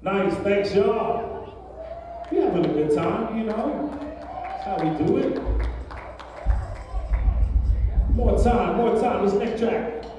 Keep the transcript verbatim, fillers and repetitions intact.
Nice, thanks y'all. We having a good time, you know. That's how we do it. More time, more time, this next track.